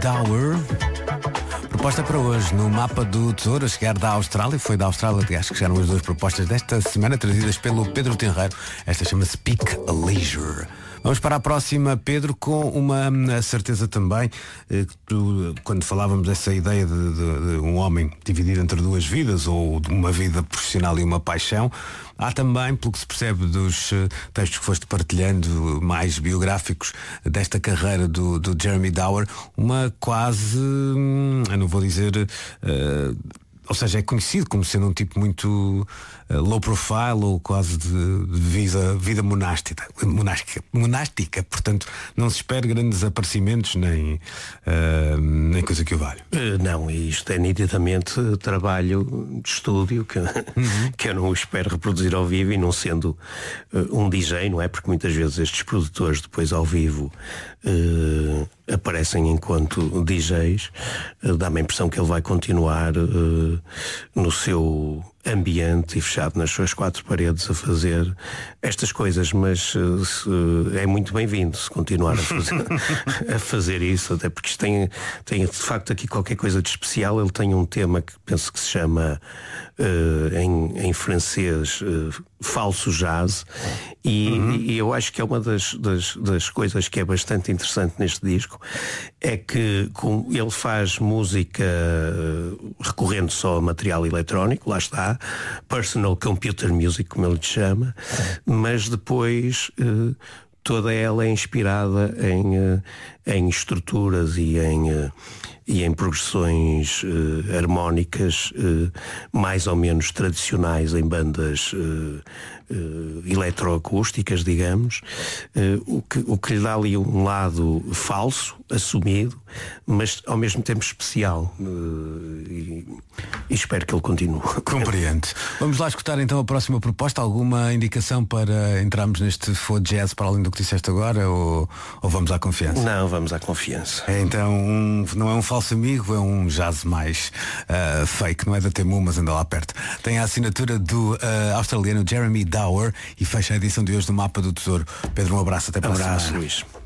Dower. Proposta para hoje no Mapa do Tesouro, a chegar da Austrália. Foi da Austrália, aliás, que chegaram as duas propostas desta semana, trazidas pelo Pedro Tenreiro. Esta chama-se Speak a Leisure. Vamos para a próxima, Pedro, com uma certeza também, quando falávamos dessa ideia de um homem dividido entre duas vidas, ou de uma vida profissional e uma paixão, há também, pelo que se percebe dos textos que foste partilhando, mais biográficos desta carreira do Jeremy Dower, uma quase, eu não vou dizer... ou seja, é conhecido como sendo um tipo muito low profile ou quase de vida monástica. Portanto, não se espera grandes aparecimentos nem coisa que o valha. Não, isto é nitidamente trabalho de estúdio que eu não espero reproduzir ao vivo, e não sendo um DJ, não é? Porque muitas vezes estes produtores depois ao vivo aparecem enquanto DJs. Dá-me a impressão que ele vai continuar no seu ambiente e fechado nas suas quatro paredes a fazer estas coisas, mas é muito bem-vindo se continuar a fazer isso, até porque isto tem de facto aqui qualquer coisa de especial. Ele tem um tema que penso que se chama em francês falso jazz, e eu acho que é uma das coisas que é bastante interessante neste disco, é que ele faz música recorrendo só a material eletrónico, lá está, personal computer music, como ele lhe chama, mas depois toda ela é inspirada em estruturas e em progressões harmónicas mais ou menos tradicionais em bandas eletroacústicas, digamos, o que lhe dá ali um lado falso, assumido, mas ao mesmo tempo especial, e espero que ele continue. Compreendo. Vamos lá escutar então a próxima proposta. Alguma indicação para entrarmos neste Faux Jazz para além do que disseste agora, ou vamos à confiança? Não, vamos à confiança. Então não é um falso amigo, é um jazz mais fake, não é da Temu, mas anda lá perto. Tem a assinatura do australiano Jeremy Dower e fecha a edição de hoje do Mapa do Tesouro. Pedro, um abraço, até para a semana. Luís.